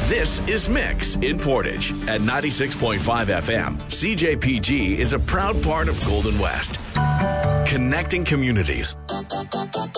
This is Mix in Portage at 96.5 FM. CJPG is a proud part of Golden West, connecting communities